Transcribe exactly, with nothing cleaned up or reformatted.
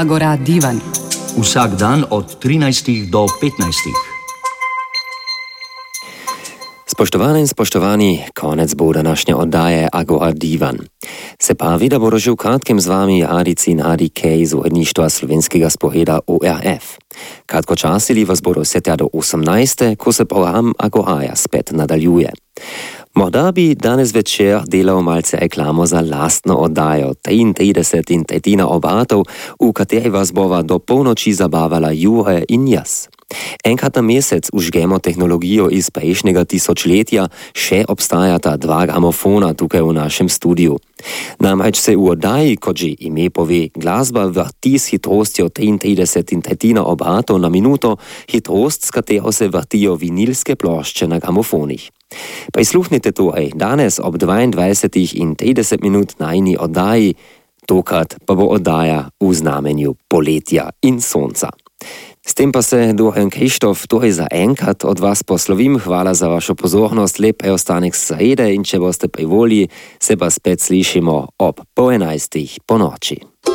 Agora Divan. Vsak dan od trinajstih do petnajstih. Spoštovane in spoštovani, konec bo današnje oddaje Agora Divan. Se pravi, da bodo že v kratkem z vami Harici in Hari Kej z uredništva slovenskega spoheda O R F. Kratkočasili vas bodo vse do osemnajste, ko se program Agoraja spet nadaljuje. Morda bi danes večer delal malce reklamo za lastno oddajo triintrideset in tretjina obatov, v kateri vas bova do polnoči zabavala Jure in jaz. Enkrat na mesec užgemo tehnologijo iz prejšnjega tisočletja, še obstajata dva gramofona tukaj v našem studiu. Namreč se v oddaji, kot že ime pove, glasba vrti s hitrostjo triintrideset in tretjina obatov na minuto, hitrost, s katero se vrtijo vinilske plošče na gramofonih. Prisluhnite torej danes ob dvaindvajsetih in trideset minut najini oddaji, tokrat pa bo oddaja v znamenju poletja in sonca. S tem pa se, Dorian Krištof, torej za enkrat od vas poslovim. Hvala za vašo pozornost, lep preostanek srede in če boste pri volji, se pa spet slišimo ob pol enajstih po noči.